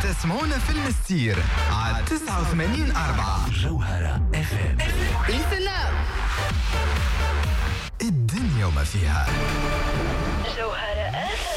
تسمعونا في المستير على 89.4 جوهرة FM. Listen up. الدنيا وما فيها. جوهرة